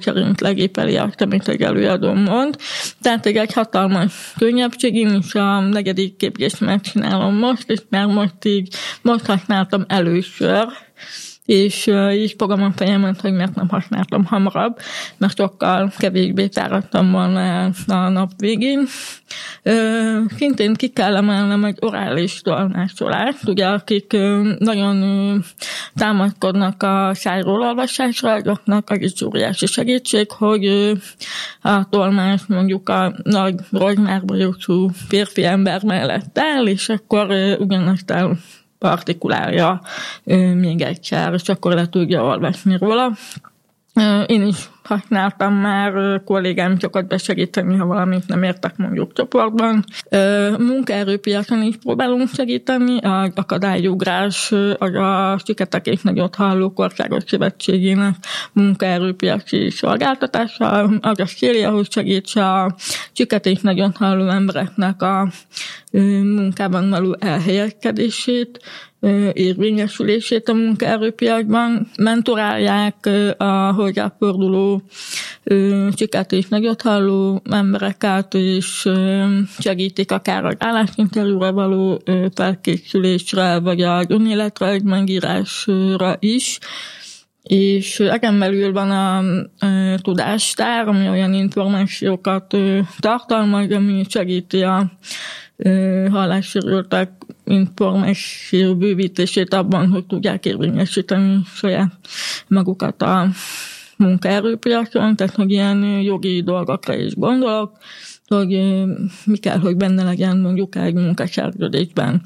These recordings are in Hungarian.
szerint legépeli azt, amit egy előadó mond. Tehát egy hatalmas könnyebbség, én is a 4. képzést megcsinálom most, és már most használtam először, és így fogom a fejemet, hogy miért nem használtam hamarabb, mert sokkal kevésbé fáradtam volna a nap végén. Szintén ki kell emelnem egy orális tolmácsolást, ugye akik nagyon támaszkodnak a szájról olvasásra, azoknak az is óriási segítség, hogy a tolmács mondjuk a nagy rozsmárbajócsú férfi ember mellett áll, és akkor ugyanazt artikulálja még egyszer, és akkor le tudja olvasni róla. Én is használtam már kollégám sokat besegíteni, ha valamit nem értek mondjuk csoportban. Munkaerőpiacon is próbálunk segíteni. Az akadályugrás az a Siketek és Nagyot Hallók Országos Szövetségének munkaerőpiaci szolgáltatása. Az a célja, hogy segítse a siket és nagyot halló embereknek a munkában való elhelyezkedését, érvényesülését a munkaerőpiacban, mentorálják a hozzáforduló siket és nagyot halló embereket, és segítik akár az állásinterjúra való felkészülésre, vagy az önéletrajz megírásra is. És ezen belül van a tudástár, ami olyan információkat tartalmaz, ami segíti a hallássérültek információ bővítését abban, hogy tudják érvényesíteni saját magukat a munkaerőpiacon, tehát hogy ilyen jogi dolgokra is gondolok, hogy mi kell, hogy benne legyen mondjuk egy munkaszerződésben.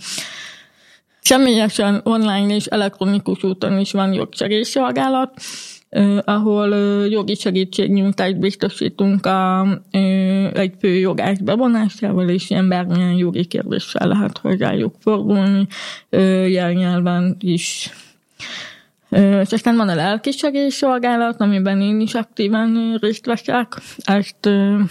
Személyesen online és elektronikus úton is van jogsegélyszolgálat, ahol jogi segítségnyújtást biztosítunk egy főjogász bevonásával, és ilyen bármilyen jogi kérdéssel lehet hozzájuk fordulni, jelnyelven is. És aztán van a lelki segélyszolgálat, amiben én is aktívan részt veszek. Ezt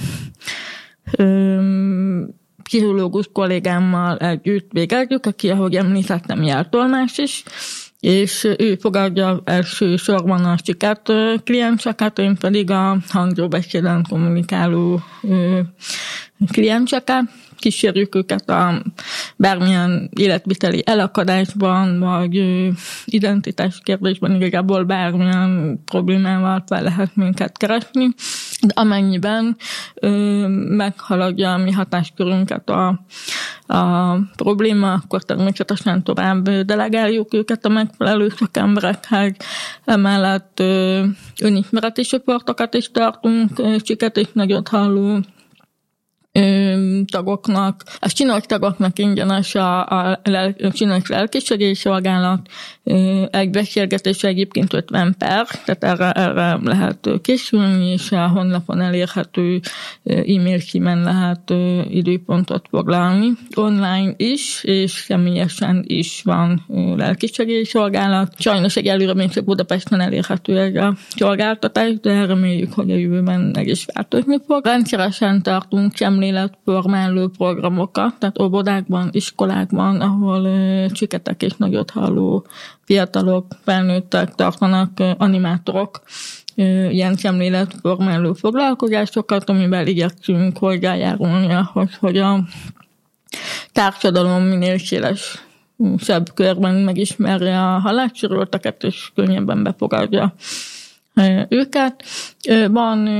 pszichológus kollégámmal együtt végezzük, aki, ahogy említettem, jeltolmás is, és ő fogadja elsősorban a siket klienseket, én pedig a hangzóbeszéden kommunikáló klienseket. Kísérjük őket a bármilyen életviteli elakadásban, vagy identitás kérdésben, igazából bármilyen problémával fel lehet minket keresni. De amennyiben meghaladja a mi hatáskörünket a probléma, akkor természetesen tovább delegáljuk őket a megfelelő szakemberekhez. Emellett önismereti csoportokat is tartunk, siket és nagyot halló tagoknak. A csinos tagoknak ingyenes a csinos lelkisegélyszolgálat, egy beszélgetés egyébként 50 perc, tehát erre lehet készülni, és a honlapon elérhető e-mail címen lehet időpontot foglalni. Online is, és személyesen is van lelkisegélyszolgálat. Sajnos egyelőre még csak Budapesten elérhető ez a szolgáltatás, de reméljük, hogy a jövőben meg is változni fog. Rendszeresen tartunk szemléletformáló programokat, tehát óvodákban, iskolákban, ahol siketek és nagyot halló fiatalok, felnőttek tartanak animátorok ilyen szemléletformáló foglalkozásokat, amivel igyekszünk hozzájárulni ahhoz, hogy a társadalom minél szélesebb körben megismerje a hallássérülteket, és könnyebben befogadja őket. Van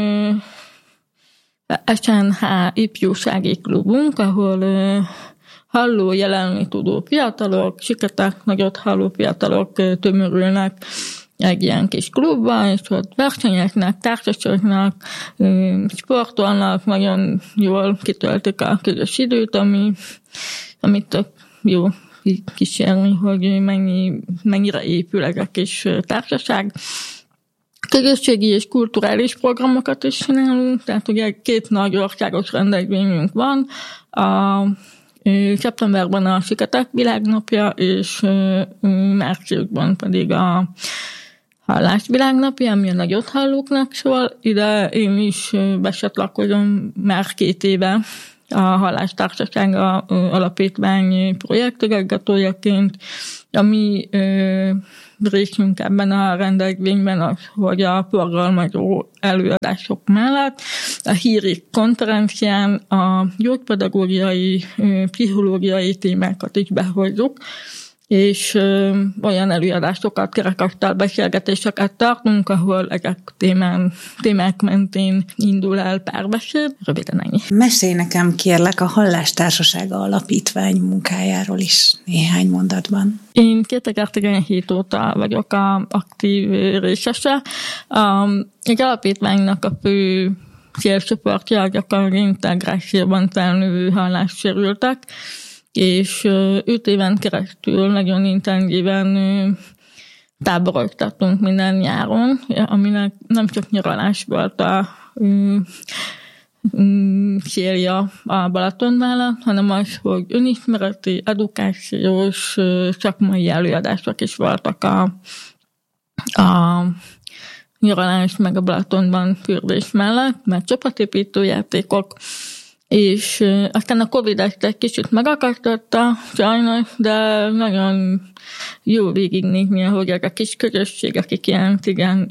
SNH ifjúsági klubunk, ahol halló, jelenni tudó fiatalok, siketek, nagyot halló fiatalok tömörülnek egy ilyen kis klubban, és ott versenyeknek, társaságnak, sportolnak, nagyon jól kitöltik a közös időt, amit tök jó kísérni, hogy mennyire épül ez a kis társaság. Közösségi és kulturális programokat is csinálunk, tehát ugye 2 nagy országos rendezvényünk van, szeptemberben a Siketek világnapja, és márciusban pedig a Hallás világnapja, ami a nagyot hallóknak szól. Ide én is becsatlakozom már 2 éve, a Hallástársasága alapítvány projektigazgatójaként. A mi részünk ebben a rendezvényben az, hogy a forgalmazó előadások mellett a híri konferencián a gyógypedagógiai, pszichológiai témákat is behozzuk, és olyan előadásokat, kerekasztal beszélgetéseket tartunk, ahol ezek témák mentén indul el párbeszéd. Röviden ennyi. Mesélj nekem kérlek a Hallástársasága alapítvány munkájáról is néhány mondatban. Én 2017 óta vagyok a aktív részese. Egy alapítványnak a fő célcsoportja az integrációban felnövő hallássérültek, és 5 éven keresztül nagyon intenzíven táboroztatunk minden nyáron, aminek nem csak nyaralás volt a célja a Balaton mellett, hanem az, hogy önismereti, edukációs, szakmai előadások is voltak a nyaralás meg a Balatonban fürdés mellett, mert csapatépítő játékok, és aztán a Covid ezt egy kicsit megakasztotta, sajnos, de nagyon jó végignézni, hogy ez a kis közösség, akik ilyen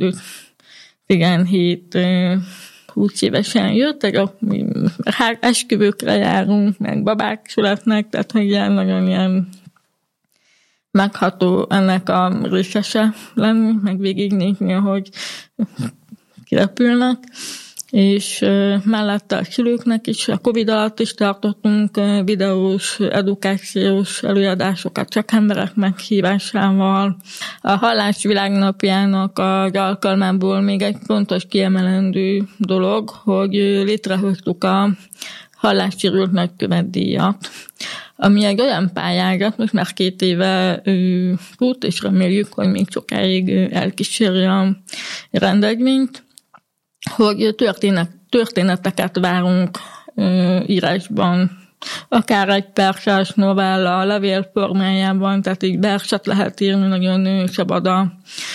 15-17-20 évesen jöttek, esküvőkre járunk, meg babák születnek, tehát hogy ilyen nagyon ilyen megható ennek a részese lenni, meg végignézni, hogy kirepülnek. És mellette a szülőknek is, a Covid alatt is tartottunk videós, edukációs előadásokat csak emberek meghívásával. A Hallás Világnapjának az alkalmából még egy fontos kiemelendő dolog, hogy létrehoztuk a hallássérült nagykövetdíjat, ami egy olyan pályázat, most már 2 éve fut, és reméljük, hogy még sokáig elkíséri a rendezvényt, hogy történeteket várunk írásban, akár egy perces novella, levél formájában, tehát így verset lehet írni, nagyon szabad a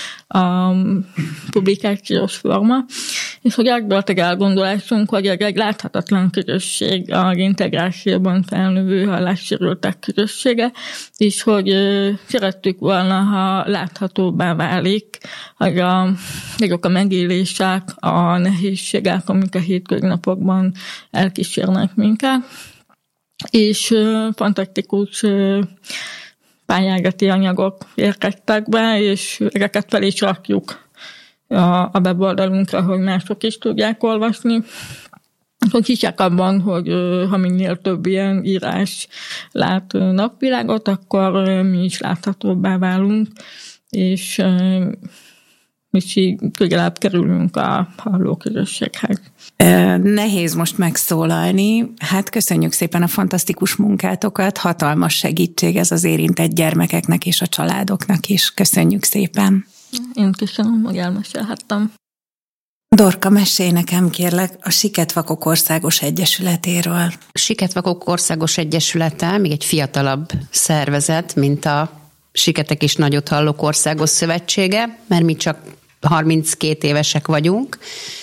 publikációs forma, és hogy az volt egy elgondolásunk, hogy egy láthatatlan közösség az integrációban felnövő hallássérültek közössége, és hogy szerettük volna, ha láthatóbbá válik azok a megélések, a nehézségek, amik a hétköznapokban elkísérnek minket, és fantasztikus pályázati anyagok érkeztek be, és ezeket fel is rakjuk a weboldalunkra, hogy mások is tudják olvasni. Hogy hiszek abban, hogy ha minél több ilyen írás lát napvilágot, akkor mi is láthatóbbá válunk, és mi is közelebb kerülünk a hallóközösséghez. Nehéz most megszólalni. Hát köszönjük szépen a fantasztikus munkátokat, hatalmas segítség ez az érintett gyermekeknek és a családoknak is. Köszönjük szépen. Én köszönöm, hogy elmesélhettem. Dorka, mesélj nekem kérlek a Siketvakok Országos Egyesületéről. A Siketvakok Országos Egyesülete még egy fiatalabb szervezet, mint a Siketek és Nagyot Hallók Országos Szövetsége, mert mi csak 32 évesek vagyunk.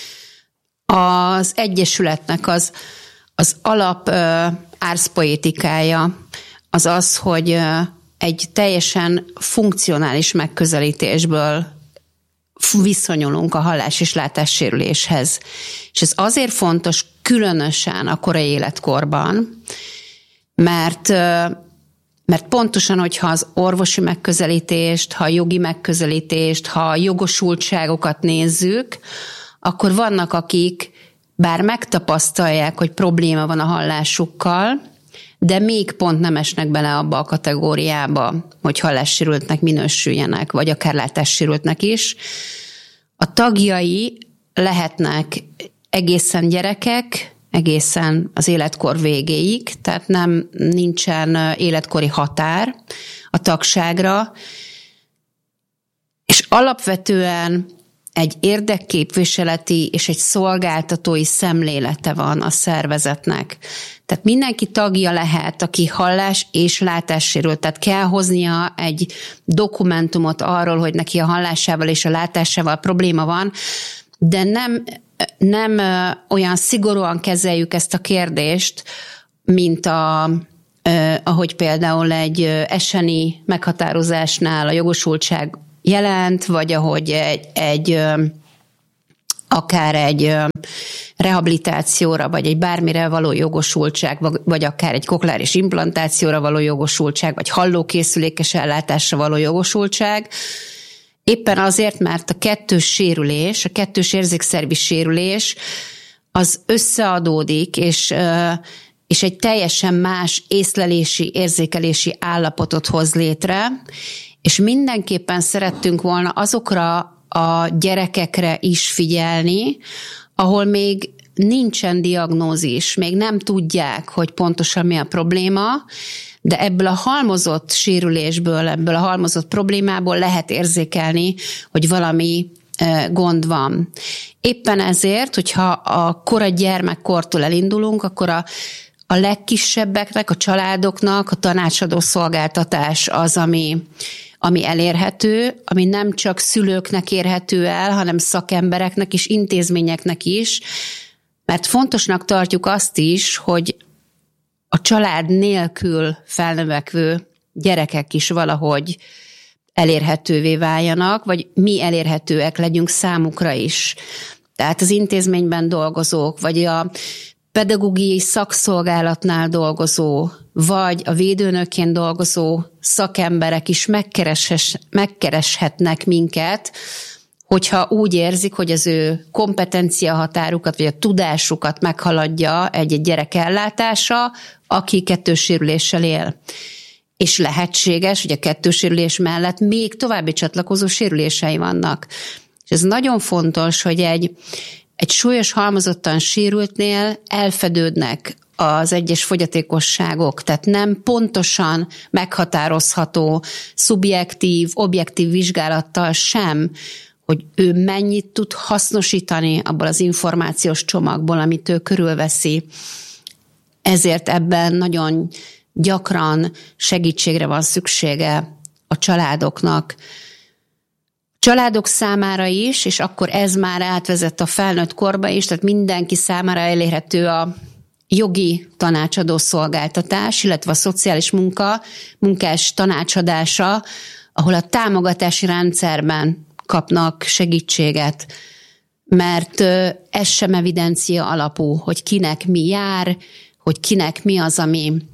Az Egyesületnek az alap árszpoétikája az az, hogy egy teljesen funkcionális megközelítésből viszonyulunk a hallás- és látássérüléshez. És ez azért fontos, különösen a korai életkorban, mert pontosan, hogyha az orvosi megközelítést, ha a jogi megközelítést, ha a jogosultságokat nézzük, akkor vannak, akik bár megtapasztalják, hogy probléma van a hallásukkal, de még pont nem esnek bele abba a kategóriába, hogy hallássérültnek minősüljenek, vagy akár látássérültnek is. A tagjai lehetnek egészen gyerekek, egészen az életkor végéig, tehát nincsen életkori határ a tagságra, és alapvetően egy érdekképviseleti és egy szolgáltatói szemlélete van a szervezetnek. Tehát mindenki tagja lehet, aki hallás- és látássérült. Tehát kell hoznia egy dokumentumot arról, hogy neki a hallásával és a látásával probléma van, de nem olyan szigorúan kezeljük ezt a kérdést, mint ahogy például egy eseni meghatározásnál a jogosultság jelent, vagy ahogy akár egy rehabilitációra, vagy egy bármire való jogosultság, vagy akár egy kokleáris implantációra való jogosultság, vagy hallókészülékes ellátásra való jogosultság. Éppen azért, mert a kettős sérülés, a kettős érzékszervi sérülés az összeadódik, és egy teljesen más észlelési, érzékelési állapotot hoz létre, és mindenképpen szerettünk volna azokra a gyerekekre is figyelni, ahol még nincsen diagnózis, még nem tudják, hogy pontosan mi a probléma, de ebből a halmozott sérülésből, ebből a halmozott problémából lehet érzékelni, hogy valami gond van. Éppen ezért, hogyha a kora gyermekkortól elindulunk, akkor a legkisebbeknek, a családoknak a tanácsadó szolgáltatás az, ami elérhető, ami nem csak szülőknek érhető el, hanem szakembereknek és intézményeknek is, mert fontosnak tartjuk azt is, hogy a család nélkül felnövekvő gyerekek is valahogy elérhetővé váljanak, vagy mi elérhetőek legyünk számukra is. Tehát az intézményben dolgozók, vagy a pedagógiai szakszolgálatnál dolgozó, vagy a védőnökként dolgozó szakemberek is megkereshetnek minket, hogyha úgy érzik, hogy az ő kompetencia határukat, vagy a tudásukat meghaladja egy gyerek ellátása, aki kettős sérüléssel él. És lehetséges, hogy a kettős sérülés mellett még további csatlakozó sérülései vannak. És ez nagyon fontos, hogy egy súlyos halmozottan sérültnél elfedődnek az egyes fogyatékosságok, tehát nem pontosan meghatározható, szubjektív, objektív vizsgálattal sem, hogy ő mennyit tud hasznosítani abból az információs csomagból, amit ő körülveszi. Ezért ebben nagyon gyakran segítségre van szüksége a családoknak. Családok számára is, és akkor ez már átvezet a felnőtt korba is, tehát mindenki számára elérhető a jogi tanácsadó szolgáltatás, illetve a szociális munkás tanácsadása, ahol a támogatási rendszerben kapnak segítséget, mert ez sem evidencia alapú, hogy kinek mi jár, hogy kinek mi az,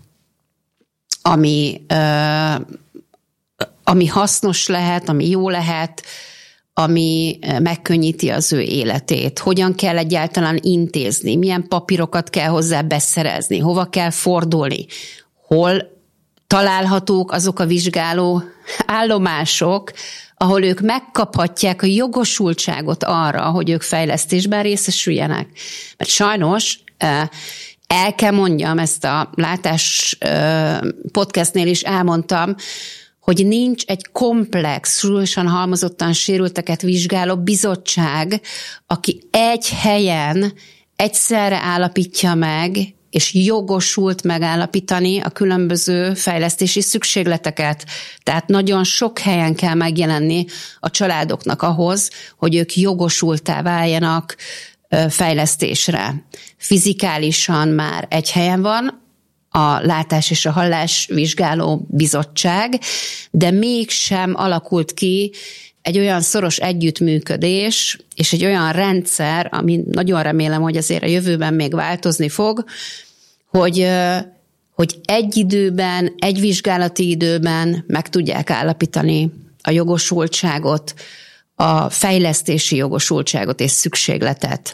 ami hasznos lehet, ami jó lehet, ami megkönnyíti az ő életét. Hogyan kell egyáltalán intézni, milyen papírokat kell hozzá beszerezni, hova kell fordulni, hol találhatók azok a vizsgáló állomások, ahol ők megkaphatják a jogosultságot arra, hogy ők fejlesztésben részesüljenek. Mert sajnos el kell mondjam, ezt a látás podcastnél is elmondtam, hogy nincs egy komplex, súlyosan halmozottan sérülteket vizsgáló bizottság, aki egy helyen egyszerre állapítja meg, és jogosult megállapítani a különböző fejlesztési szükségleteket. Tehát nagyon sok helyen kell megjelenni a családoknak ahhoz, hogy ők jogosulttá váljanak fejlesztésre. Fizikálisan már egy helyen van a látás és a hallás vizsgáló bizottság, de mégsem alakult ki egy olyan szoros együttműködés, és egy olyan rendszer, ami nagyon remélem, hogy azért a jövőben még változni fog, hogy egy időben, egy vizsgálati időben meg tudják állapítani a jogosultságot, a fejlesztési jogosultságot és szükségletet.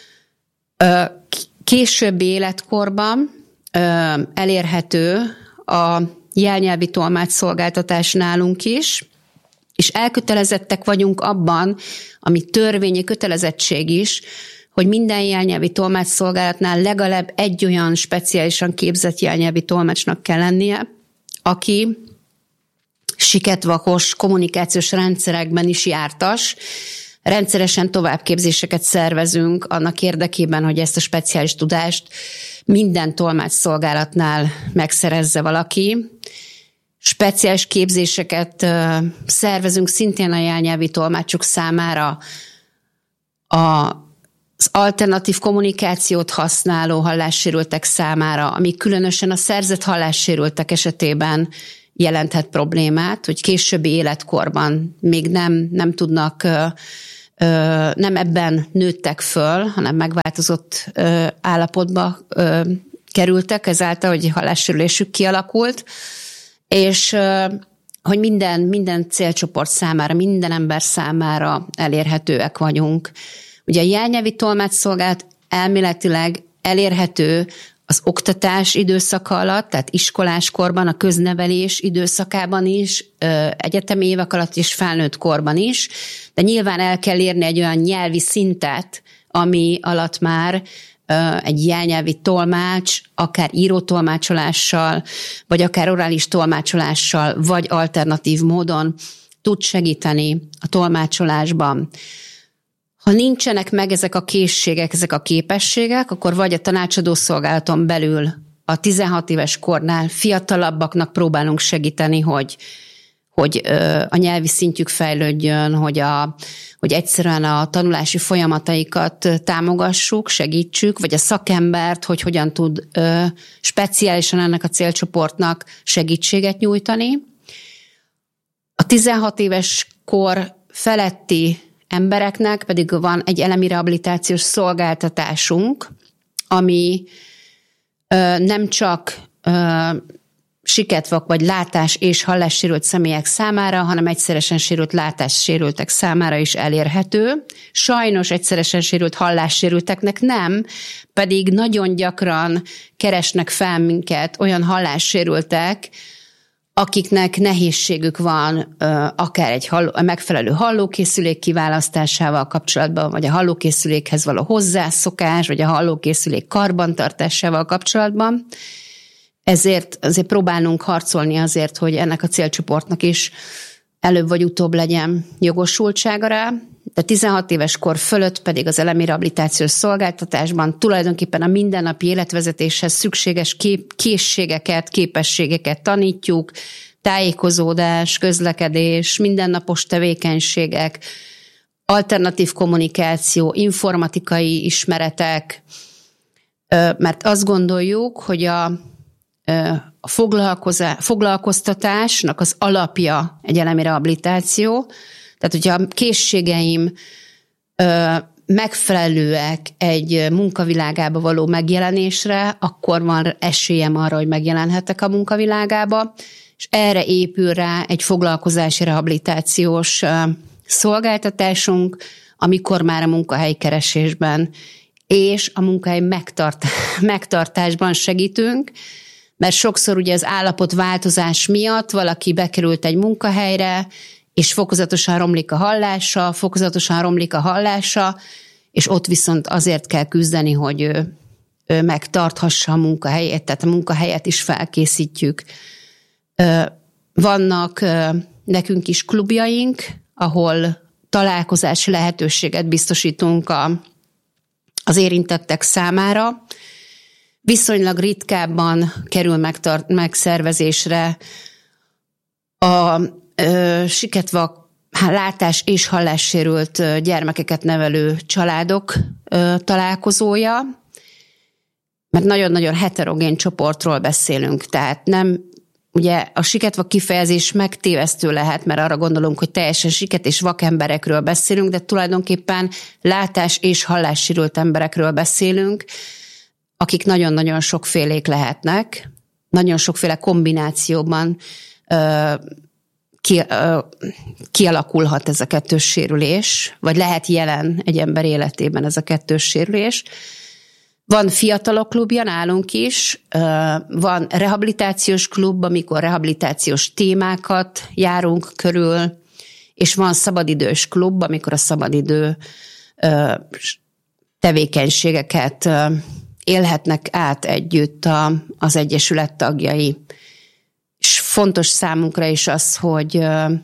Későbbi életkorban elérhető a jelnyelvi tolmácsszolgáltatás nálunk is, és elkötelezettek vagyunk abban, ami törvényi kötelezettség is, hogy minden jelnyelvi tolmácsszolgálatnál legalább egy olyan speciálisan képzett jelnyelvi tolmácsnak kell lennie, aki siketvakos kommunikációs rendszerekben is jártas. Rendszeresen továbbképzéseket szervezünk annak érdekében, hogy ezt a speciális tudást minden tolmácsszolgálatnál megszerezze valaki. Speciális képzéseket szervezünk szintén a jelnyelvi tolmácsok számára a az alternatív kommunikációt használó hallássérültek számára, ami különösen a szerzett hallássérültek esetében jelenthet problémát, hogy későbbi életkorban még nem tudnak, nem ebben nőttek föl, hanem megváltozott állapotba kerültek, ezáltal, hogy hallássérülésük kialakult, és hogy minden célcsoport számára, minden ember számára elérhetőek vagyunk. Ugye a jelnyelvi tolmácsszolgálat elméletileg elérhető az oktatás időszaka alatt, tehát iskoláskorban, a köznevelés időszakában is, egyetemi évek alatt és felnőtt korban is, de nyilván el kell érni egy olyan nyelvi szintet, ami alatt már egy jelnyelvi tolmács, akár írótolmácsolással, vagy akár orális tolmácsolással, vagy alternatív módon tud segíteni a tolmácsolásban. Ha nincsenek meg ezek a készségek, ezek a képességek, akkor vagy a tanácsadó szolgálaton belül a 16 éves kornál fiatalabbaknak próbálunk segíteni, hogy a nyelvi szintjük fejlődjön, hogy egyszerűen a tanulási folyamataikat támogassuk, segítsük, vagy a szakembert, hogy hogyan tud speciálisan ennek a célcsoportnak segítséget nyújtani. A 16 éves kor feletti embereknek pedig van egy elemi rehabilitációs szolgáltatásunk, ami nem csak siketvak vagy látás- és hallássérült személyek számára, hanem egyszeresen sérült látássérültek számára is elérhető. Sajnos egyszeresen sérült hallássérülteknek nem, pedig nagyon gyakran keresnek fel minket olyan hallássérültek, akiknek nehézségük van akár egy megfelelő hallókészülék kiválasztásával kapcsolatban, vagy a hallókészülékhez való hozzászokás, vagy a hallókészülék karbantartásával kapcsolatban. Ezért azért próbálnunk harcolni azért, hogy ennek a célcsoportnak is előbb vagy utóbb legyen jogosultsága rá, de 16 éves kor fölött pedig az elemi rehabilitációs szolgáltatásban tulajdonképpen a mindennapi életvezetéshez szükséges készségeket, képességeket tanítjuk, tájékozódás, közlekedés, mindennapos tevékenységek, alternatív kommunikáció, informatikai ismeretek, mert azt gondoljuk, hogy a foglalkoztatásnak az alapja egy elemi rehabilitáció. Tehát, hogyha a készségeim megfelelőek egy munkavilágába való megjelenésre, akkor van esélyem arra, hogy megjelenhetek a munkavilágába, és erre épül rá egy foglalkozási rehabilitációs szolgáltatásunk, amikor már a munkahelykeresésben és a munkahely megtartásban segítünk, mert sokszor ugye az állapotváltozás miatt valaki bekerült egy munkahelyre, és fokozatosan romlik a hallása, és ott viszont azért kell küzdeni, hogy ő megtarthassa a munkahelyét, tehát a munkahelyet is felkészítjük. Vannak nekünk is klubjaink, ahol találkozási lehetőséget biztosítunk az érintettek számára. Viszonylag ritkábban kerül megszervezésre a siketvak, látás- és hallássérült gyermekeket nevelő családok találkozója, mert nagyon-nagyon heterogén csoportról beszélünk, tehát nem, ugye a siketvak kifejezés megtévesztő lehet, mert arra gondolunk, hogy teljesen siket és vak emberekről beszélünk, de tulajdonképpen látás- és hallássérült emberekről beszélünk, akik nagyon-nagyon sokfélék lehetnek, nagyon sokféle kombinációban kialakulhat ez a kettős sérülés, vagy lehet jelen egy ember életében ez a kettős sérülés. Van fiatalok klubja nálunk is, van rehabilitációs klub, amikor rehabilitációs témákat járunk körül, és van szabadidős klub, amikor a szabadidő tevékenységeket élhetnek át együtt az egyesület tagjai. És fontos számunkra is az, hogy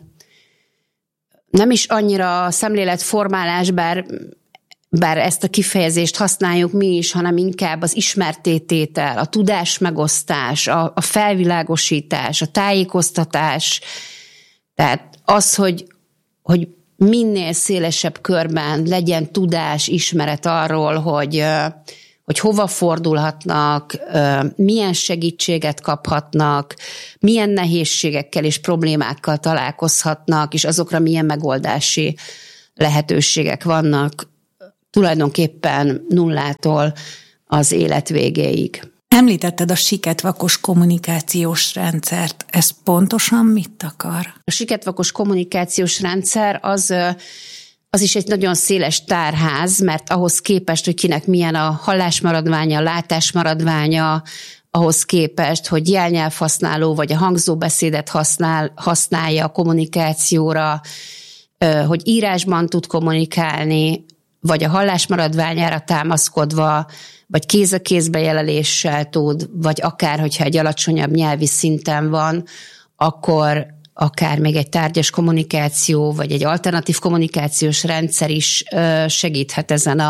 nem is annyira a szemléletformálás, bár ezt a kifejezést használjuk mi is, hanem inkább az ismerttététel, a tudásmegosztás, a felvilágosítás, a tájékoztatás. Tehát az, hogy minél szélesebb körben legyen tudás, ismeret arról, hogy hova fordulhatnak, milyen segítséget kaphatnak, milyen nehézségekkel és problémákkal találkozhatnak, és azokra milyen megoldási lehetőségek vannak, tulajdonképpen nullától az élet végéig. Említetted a siketvakos kommunikációs rendszert. Ez pontosan mit akar? A siketvakos kommunikációs rendszer az is egy nagyon széles tárház, mert ahhoz képest, hogy kinek milyen a hallásmaradványa, a látásmaradványa, ahhoz képest, hogy jelnyelvhasználó vagy a hangzóbeszédet használja a kommunikációra, hogy írásban tud kommunikálni, vagy a hallásmaradványára támaszkodva, vagy kéz-a-kézbe jeleléssel tud, vagy akár, hogyha egy alacsonyabb nyelvi szinten van, akkor akár még egy tárgyas kommunikáció, vagy egy alternatív kommunikációs rendszer is segíthet ezen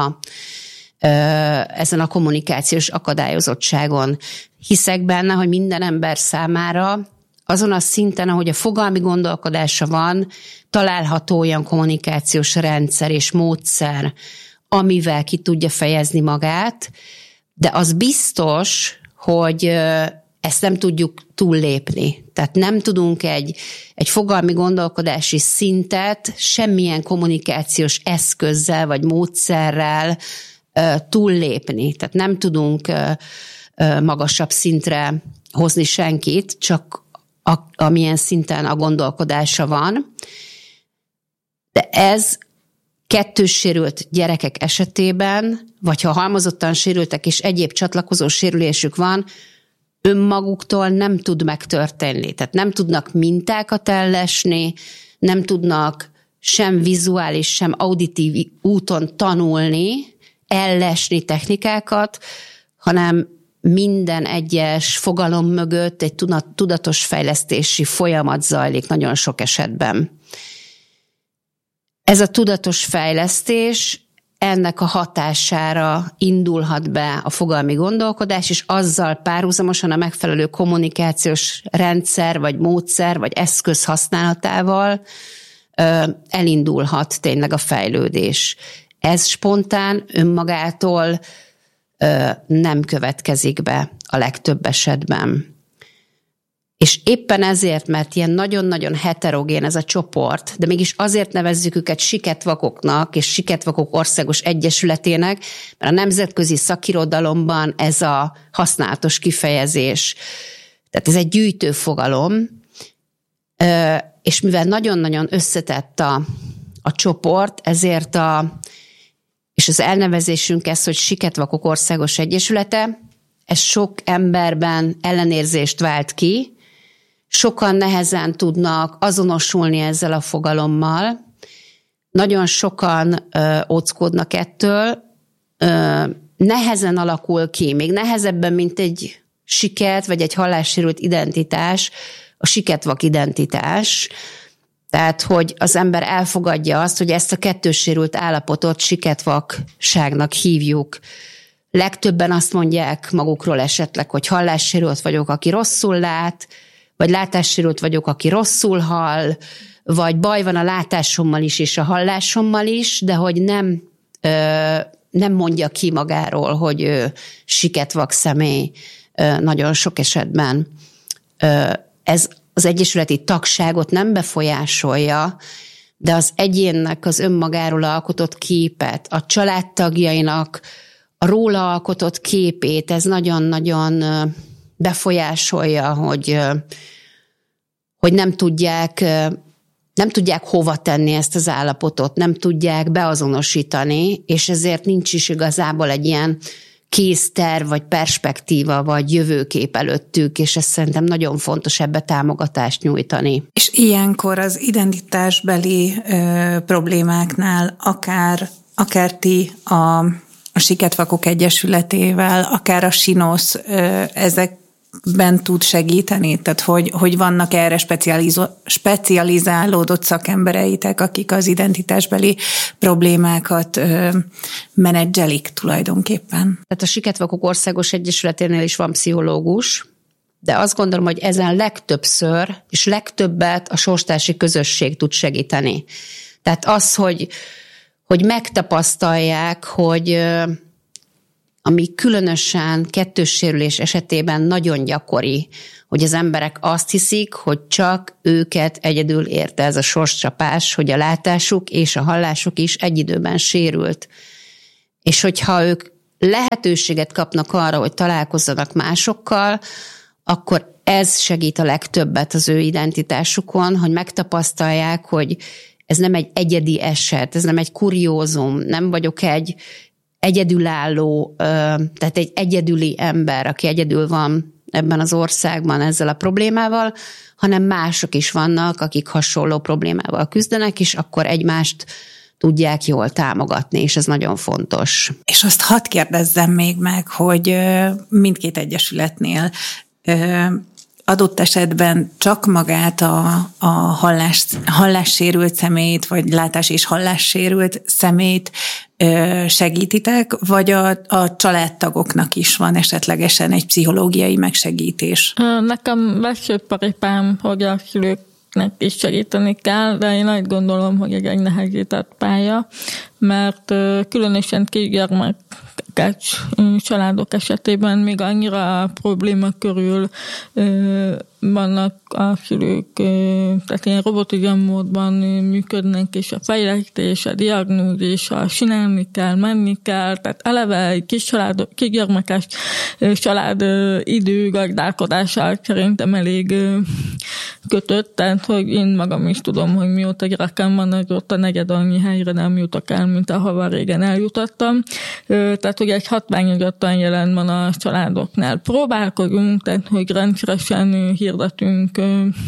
a kommunikációs akadályozottságon. Hiszek benne, hogy minden ember számára azon a szinten, ahogy a fogalmi gondolkodása van, található olyan kommunikációs rendszer és módszer, amivel ki tudja fejezni magát, de az biztos, hogy ezt nem tudjuk túllépni. Tehát nem tudunk egy fogalmi gondolkodási szintet semmilyen kommunikációs eszközzel vagy módszerrel túllépni. Tehát nem tudunk magasabb szintre hozni senkit, csak amilyen szinten a gondolkodása van. De ez kettős sérült gyerekek esetében, vagy ha halmozottan sérültek és egyéb csatlakozó sérülésük van, önmaguktól nem tud megtörténni. Tehát nem tudnak mintákat ellesni, nem tudnak sem vizuális, sem auditív úton tanulni, ellesni technikákat, hanem minden egyes fogalom mögött egy tudatos fejlesztési folyamat zajlik nagyon sok esetben. Ez a tudatos fejlesztés, ennek a hatására indulhat be a fogalmi gondolkodás, és azzal párhuzamosan a megfelelő kommunikációs rendszer, vagy módszer, vagy eszköz használatával elindulhat tényleg a fejlődés. Ez spontán, önmagától nem következik be a legtöbb esetben. És éppen ezért, mert ilyen nagyon-nagyon heterogén ez a csoport, de mégis azért nevezzük őket siketvakoknak és Siketvakok Országos Egyesületének, mert a nemzetközi szakirodalomban ez a használatos kifejezés. Tehát ez egy gyűjtő fogalom, és mivel nagyon-nagyon összetett a csoport, ezért és az elnevezésünk ez, hogy Siketvakok Országos Egyesülete, ez sok emberben ellenérzést vált ki, sokan nehezen tudnak azonosulni ezzel a fogalommal, nagyon sokan óckodnak ettől, nehezen alakul ki, még nehezebben, mint egy siket, vagy egy hallássérült identitás, a siketvak identitás. Tehát, hogy az ember elfogadja azt, hogy ezt a kettőssérült állapotot siketvakságnak hívjuk. Legtöbben azt mondják magukról esetleg, hogy hallássérült vagyok, aki rosszul lát, vagy látássérült vagyok, aki rosszul hall, vagy baj van a látásommal is, és a hallásommal is, de hogy nem mondja ki magáról, hogy ő siketvak személy nagyon sok esetben. Ez az egyesületi tagságot nem befolyásolja, de az egyénnek az önmagáról alkotott képet, a családtagjainak a róla alkotott képét, ez nagyon-nagyon befolyásolja, hogy nem tudják hova tenni ezt az állapotot, nem tudják beazonosítani, és ezért nincs is igazából egy ilyen készterv, vagy perspektíva, vagy jövőkép előttük, és ez szerintem nagyon fontos ebbe támogatást nyújtani. És ilyenkor az identitásbeli problémáknál akár ti a Siketvakok Egyesületével, akár a SINOSZ ezekben tud segíteni? Tehát, hogy vannak erre specializálódott szakembereitek, akik az identitásbeli problémákat menedzselik tulajdonképpen? Tehát a Siketvakok Országos Egyesületénél is van pszichológus, de azt gondolom, hogy ezen legtöbbször és legtöbbet a sorstársi közösség tud segíteni. Tehát az, hogy megtapasztalják, hogy ami különösen kettős sérülés esetében nagyon gyakori, hogy az emberek azt hiszik, hogy csak őket egyedül érte ez a sorscsapás, hogy a látásuk és a hallásuk is egy időben sérült. És hogyha ők lehetőséget kapnak arra, hogy találkozzanak másokkal, akkor ez segít a legtöbbet az ő identitásukon, hogy megtapasztalják, hogy ez nem egy egyedi eset, ez nem egy kuriózum, nem vagyok egy egyedülálló, tehát egy egyedüli ember, aki egyedül van ebben az országban ezzel a problémával, hanem mások is vannak, akik hasonló problémával küzdenek, és akkor egymást tudják jól támogatni, és ez nagyon fontos. És azt hadd kérdezzem még meg, hogy mindkét egyesületnél adott esetben csak magát a hallássérült személyt, vagy látás- és hallássérült személyt segítitek, vagy a családtagoknak is van esetlegesen egy pszichológiai megsegítés? Nekem veszőparipám, hogy a szülőknek is segíteni kell, de én azt gondolom, hogy ez egy nehezített pálya, mert különösen kisgyermekes családok esetében még annyira a probléma körül vannak a szülők, tehát ilyen robotizm módban működnek, és a fejlesztés, a diagnózis, a csinálni kell, menni kell, tehát eleve egy kisgyermekes család időgazdálkodással szerintem elég kötött, tehát hogy én magam is tudom, hogy mióta gyerekem van, azóta negyed annyi helyre nem jutok el, mint ahova régen eljutottam. Tehát, hogy egy hatványozottan jelen van a családoknál. Próbálkozunk, tehát, hogy rendszeresen hirdetünk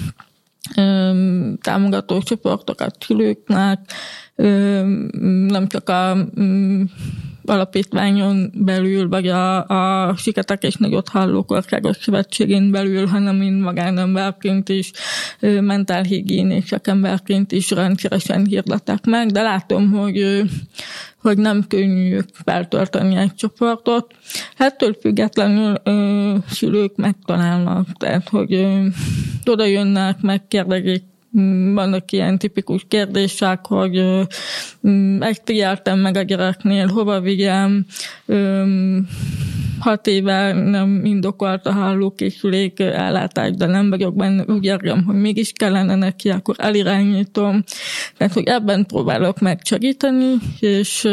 támogató csoportokat szülőknek, nem csak a alapítványon belül, vagy a Siketek és Nagyot Hallók Országos Szövetségén belül, hanem én magánemberként is, mentálhigiénés szakemberként is rendszeresen hirdetek meg, de látom, hogy nem könnyű feltölteni egy csoportot. Ettől függetlenül szülők megtalálnak, tehát hogy oda jönnek, megkérdezik, vannak ilyen tipikus kérdések, hogy ezt figyeltem meg a gyereknél, hova vigyem, 6 éve nem indokolt a hallókészülék ellátás, de nem vagyok benne, úgy érzem, hogy mégis kellene neki, akkor elirányítom. Tehát, hogy ebben próbálok megsegíteni, és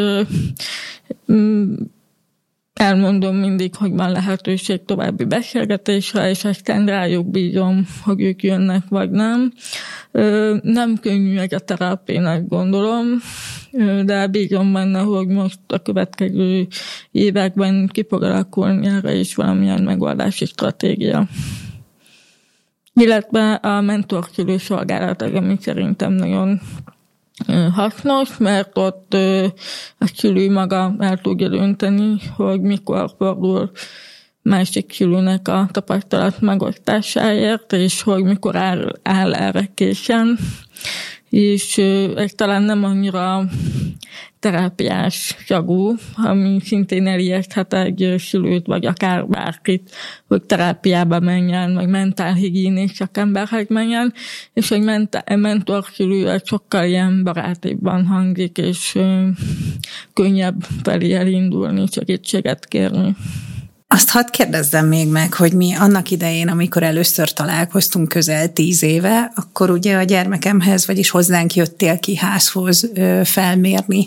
elmondom mindig, hogy van lehetőség további beszélgetésre, és aztán rájuk bízom, hogy ők jönnek, vagy nem. Nem könnyű egy a terápiának, gondolom, de bízom benne, hogy most a következő években ki fog alakulni erre is valamilyen megoldási stratégia. Illetve a mentorszülő szolgálat, ami szerintem nagyon hasznos, mert ott a szülő maga el tudja dönteni, hogy mikor fordul másik szülőnek a tapasztalat megosztásáért, és hogy mikor áll erre készen. És ez talán nem annyira terápiás szagú, ami szintén elijeszthet egy szülőt, vagy akár bárkit, hogy terápiába menjen, vagy mentálhigiénés szakemberhez menjen, és egy mentorszülő egy sokkal ilyen barátibban hangzik, és könnyebb felé elindulni, segítséget kérni. Azt hadd kérdezzem még meg, hogy mi annak idején, amikor először találkoztunk közel 10 éve, akkor ugye a gyermekemhez, vagyis hozzánk jöttél ki házhoz felmérni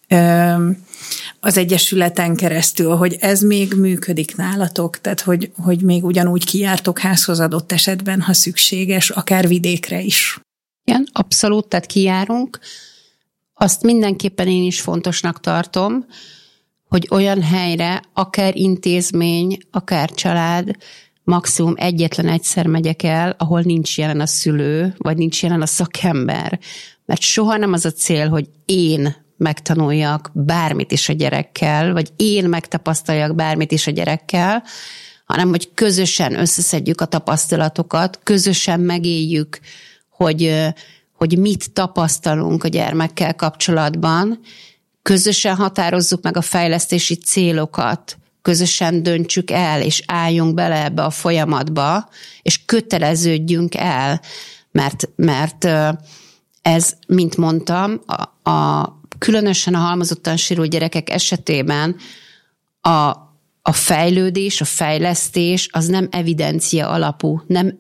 az egyesületen keresztül, hogy ez még működik nálatok, tehát hogy még ugyanúgy kijártok házhoz adott esetben, ha szükséges, akár vidékre is. Igen, abszolút, tehát kijárunk. Azt mindenképpen én is fontosnak tartom, hogy olyan helyre, akár intézmény, akár család, maximum egyetlen egyszer megyek el, ahol nincs jelen a szülő, vagy nincs jelen a szakember. Mert soha nem az a cél, hogy én megtanuljak bármit is a gyerekkel, vagy én megtapasztaljak bármit is a gyerekkel, hanem hogy közösen összeszedjük a tapasztalatokat, közösen megéljük, hogy mit tapasztalunk a gyermekkel kapcsolatban, közösen határozzuk meg a fejlesztési célokat, közösen döntsük el, és álljunk bele ebbe a folyamatba, és köteleződjünk el, mert ez, mint mondtam, különösen a halmozottan sérült gyerekek esetében a fejlődés, a fejlesztés az nem evidencia alapú, nem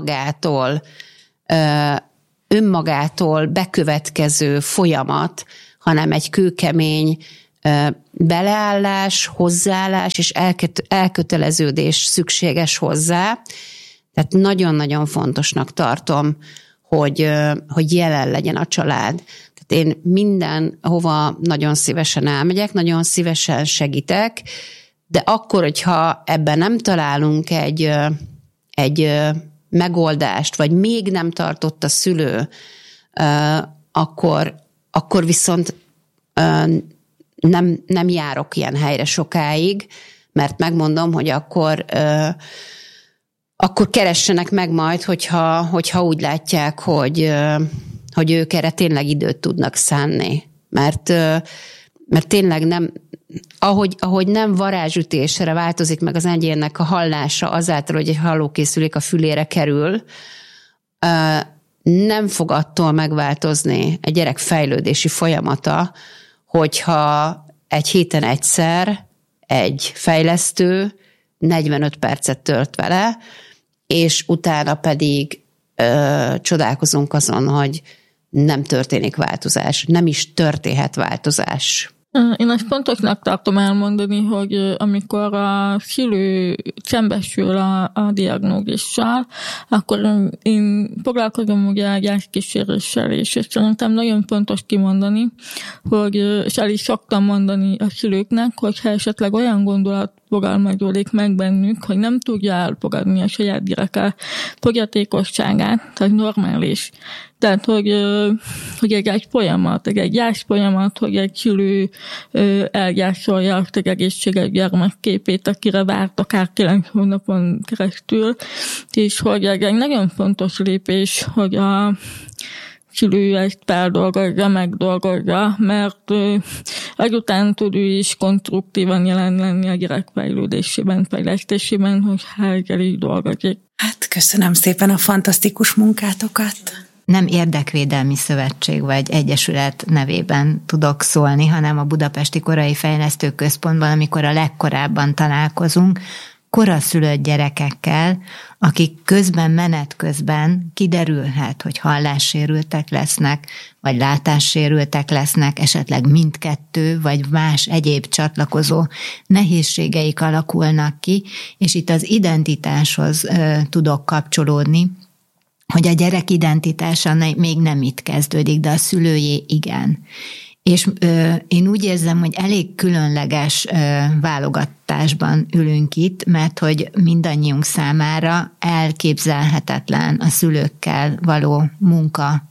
önmagától bekövetkező folyamat, hanem egy kőkemény beleállás, hozzáállás és elköteleződés szükséges hozzá. Tehát nagyon-nagyon fontosnak tartom, hogy jelen legyen a család. Tehát én mindenhova nagyon szívesen elmegyek, nagyon szívesen segítek, de akkor, hogyha ebben nem találunk egy megoldást, vagy még nem tartott a szülő, akkor viszont nem járok ilyen helyre sokáig, mert megmondom, hogy akkor keressenek meg majd, hogyha úgy látják, hogy ők erre tényleg időt tudnak szánni. Mert tényleg nem, ahogy nem varázsütésre változik meg az egyénnek a hallása azáltal, hogy egy hallókészülék a fülére kerül, nem fog attól megváltozni egy gyerek fejlődési folyamata, hogyha egy héten egyszer egy fejlesztő 45 percet tölt vele, és utána pedig csodálkozunk azon, hogy nem történik változás, nem is történhet változás. Én ezt fontosnak tartom elmondani, hogy amikor a szülő szembesül a diagnózissal, akkor én foglalkozom ugye a gyászkíséréssel, és szerintem nagyon fontos kimondani, hogy, és el is szoktam mondani a szülőknek, hogyha esetleg olyan gondolat fogalmazódik meg bennük, hogy nem tudja elfogadni a saját gyereke fogyatékosságát, tehát normális. Tehát, hogy egy folyamat, egy gyász folyamat, hogy egy szülő elgyászolja azt az egészséges gyermekképét, akire várt akár 9 hónapon keresztül, és hogy egy nagyon fontos lépés, hogy a szülő ezt feldolgozza, megdolgozza, mert azután tud ő is konstruktívan jelen lenni a gyerek fejlődésében, fejlesztésében, hogy ezzel is dolgozik. Hát köszönöm szépen a fantasztikus munkátokat! Nem érdekvédelmi szövetség vagy egyesület nevében tudok szólni, hanem a Budapesti Korai Fejlesztő Központban, amikor a legkorábban találkozunk, koraszülött gyerekekkel, akik menet közben kiderülhet, hogy hallássérültek lesznek, vagy látássérültek lesznek, esetleg mindkettő, vagy más egyéb csatlakozó nehézségeik alakulnak ki, és itt az identitáshoz tudok kapcsolódni, hogy a gyerek identitása még nem itt kezdődik, de a szülőjé igen. És én úgy érzem, hogy elég különleges válogatásban ülünk itt, mert hogy mindannyiunk számára elképzelhetetlen a szülőkkel való munka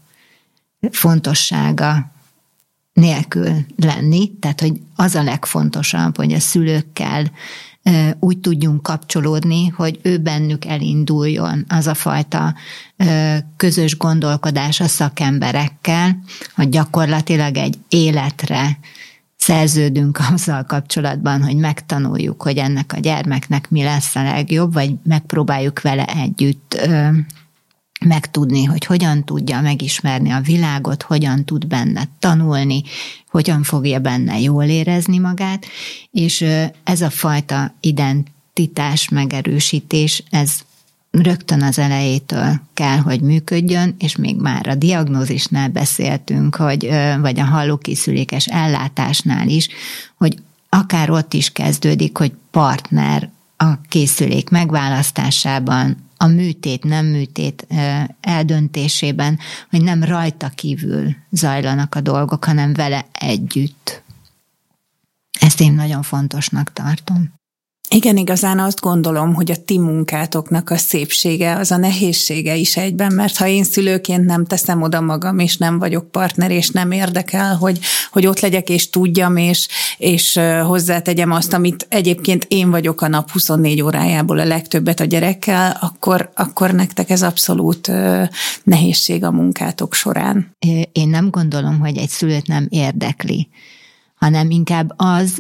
fontossága nélkül lenni. Tehát, hogy az a legfontosabb, hogy a szülőkkel úgy tudjunk kapcsolódni, hogy ő bennük elinduljon az a fajta közös gondolkodás a szakemberekkel, hogy gyakorlatilag egy életre szerződünk azzal kapcsolatban, hogy megtanuljuk, hogy ennek a gyermeknek mi lesz a legjobb, vagy megpróbáljuk vele együtt megtudni, hogy hogyan tudja megismerni a világot, hogyan tud benne tanulni, hogyan fogja benne jól érezni magát, és ez a fajta identitás megerősítés, ez rögtön az elejétől kell, hogy működjön, és még már a diagnózisnál beszéltünk, vagy a hallókészülékes ellátásnál is, hogy akár ott is kezdődik, hogy partner a készülék megválasztásában, a műtét, nem műtét eldöntésében, hogy nem rajta kívül zajlanak a dolgok, hanem vele együtt. Ezt én nagyon fontosnak tartom. Igen, igazán azt gondolom, hogy a ti munkátoknak a szépsége, az a nehézsége is egyben, mert ha én szülőként nem teszem oda magam, és nem vagyok partner, és nem érdekel, hogy ott legyek, és tudjam, és hozzátegyem azt, amit egyébként én vagyok a nap 24 órájából a legtöbbet a gyerekkel, akkor nektek ez abszolút nehézség a munkátok során. Én nem gondolom, hogy egy szülőt nem érdekli, hanem inkább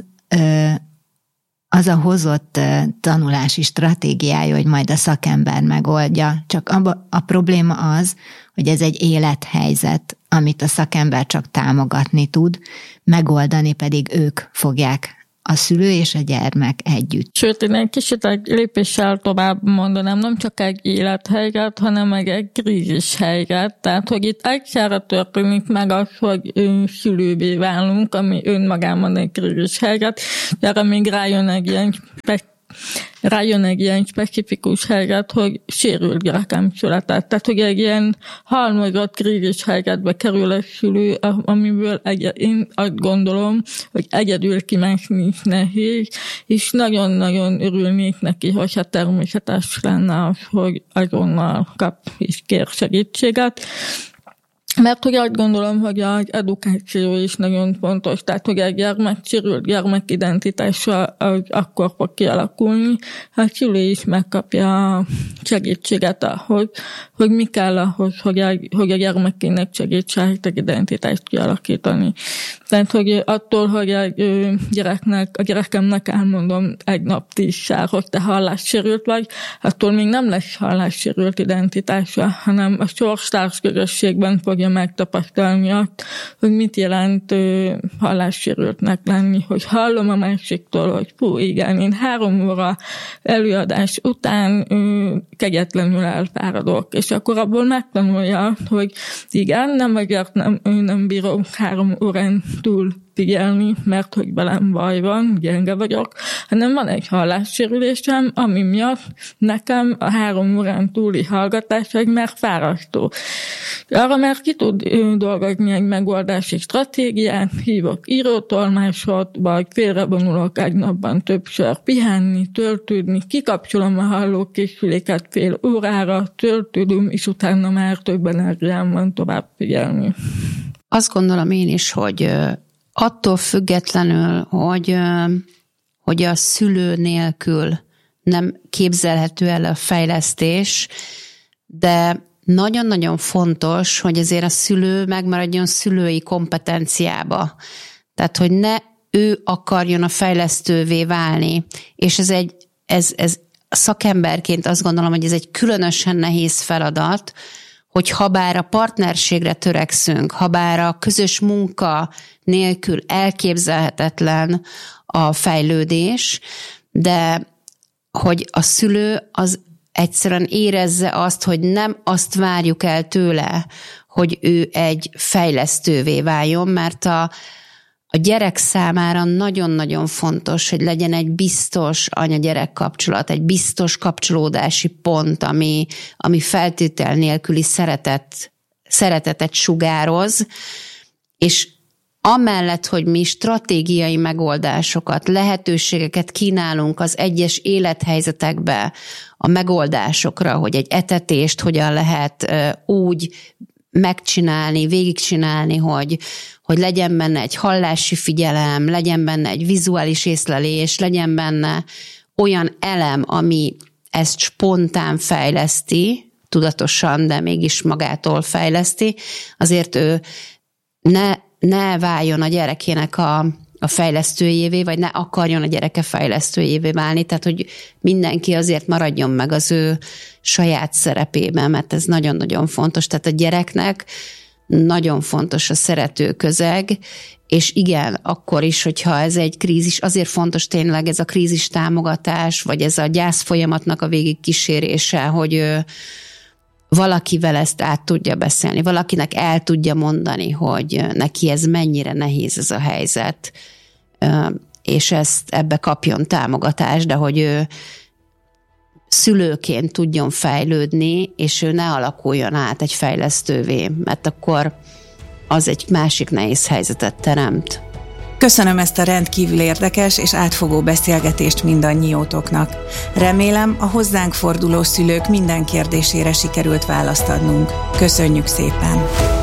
az a hozott tanulási stratégiája, hogy majd a szakember megoldja. Csak a probléma az, hogy ez egy élethelyzet, amit a szakember csak támogatni tud, megoldani pedig ők fogják, a szülő és a gyermek együtt. Sőt, én egy kicsit egy lépéssel tovább mondanám, nem csak egy élethelyzet, hanem meg egy krízis helyzet. Tehát, hogy itt egyszerre történik meg az, hogy szülővé válunk, ami önmagában egy krízis helyzet, de erre még rájön egy ilyen specifikus helyzet, hogy sérült gyerekem született. Tehát, hogy egy ilyen halmozott krízis helyzetbe kerül a szülő, amiből én azt gondolom, hogy egyedül kimászni is nehéz, és nagyon-nagyon örülnék neki, hogyha természetes lenne az, hogy azonnal kap és kér segítséget. Mert hogy azt gondolom, hogy az edukáció is nagyon fontos, tehát hogy egy sérült gyermekidentitása akkor fog kialakulni, ha a szülő is megkapja a segítséget ahhoz, hogy mi kell ahhoz, hogy a gyermekének segítsen egy identitást kialakítani. Tehát, hogy attól, hogy a gyerekemnek elmondom egy nap 10-szer, hogy te hallássérült vagy, attól még nem lesz hallássérült identitása, hanem a sorstárs közösségben fogja megtapasztalni azt, hogy mit jelent hallássérültnek lenni, hogy hallom a másiktól, hogy fú, igen, én 3 óra előadás után kegyetlenül elfáradok, és akkor abból megtanulja, hogy igen, nem azért nem bírom 3 órán túl figyelni, mert hogy velem baj van, gyenge vagyok, hanem van egy hallássérülésem, ami miatt nekem a 3 órán túli hallgatás egy már fárasztó. Arra már ki tud dolgozni egy megoldási stratégiát, hívok írótolmásot, vagy félrevonulok egy napban többször pihenni, töltődni, kikapcsolom a hallókészüléket fél órára, töltődöm, és utána már több energiám van tovább figyelni. Azt gondolom én is, hogy attól függetlenül, hogy a szülő nélkül nem képzelhető el a fejlesztés, de nagyon-nagyon fontos, hogy azért a szülő megmaradjon szülői kompetenciába. Tehát, hogy ne ő akarjon a fejlesztővé válni. És ez szakemberként azt gondolom, hogy ez egy különösen nehéz feladat, hogy habár a partnerségre törekszünk, habár a közös munka nélkül elképzelhetetlen a fejlődés, de hogy a szülő az egyszerűen érezze azt, hogy nem azt várjuk el tőle, hogy ő egy fejlesztővé váljon, mert a gyerek számára nagyon-nagyon fontos, hogy legyen egy biztos anya-gyerek kapcsolat, egy biztos kapcsolódási pont, ami feltétel nélküli szeretetet sugároz, és amellett, hogy mi stratégiai megoldásokat, lehetőségeket kínálunk az egyes élethelyzetekbe a megoldásokra, hogy egy etetést hogyan lehet úgy megcsinálni, végigcsinálni, hogy legyen benne egy hallási figyelem, legyen benne egy vizuális észlelés, legyen benne olyan elem, ami ezt spontán fejleszti, tudatosan, de mégis magától fejleszti, azért ő ne váljon a gyerekének a fejlesztőjévé, vagy ne akarjon a gyereke fejlesztőjévé válni, tehát hogy mindenki azért maradjon meg az ő saját szerepében, mert ez nagyon-nagyon fontos. Tehát a gyereknek nagyon fontos a szerető közeg, és igen, akkor is, hogyha ez egy krízis, azért fontos tényleg ez a krízis támogatás, vagy ez a gyász folyamatnak a végig kísérése, hogy valakivel ezt át tudja beszélni, valakinek el tudja mondani, hogy neki ez mennyire nehéz ez a helyzet, és ebbe kapjon támogatást, de hogy ő szülőként tudjon fejlődni, és ő ne alakuljon át egy fejlesztővé, mert akkor az egy másik nehéz helyzetet teremt. Köszönöm ezt a rendkívül érdekes és átfogó beszélgetést mindannyiótoknak. Remélem, a hozzánk forduló szülők minden kérdésére sikerült választ adnunk. Köszönjük szépen!